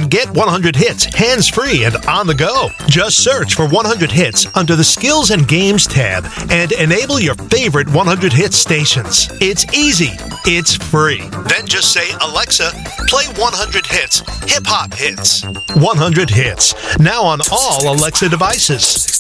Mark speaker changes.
Speaker 1: and get 100 hits hands-free and on the go. Just search for 100 hits under the Skills and Games tab and enable your favorite 100 hits stations. It's easy. It's free. Then just say, Alexa, play 100 hits, hip-hop hits. 100 hits, now on all Alexa devices.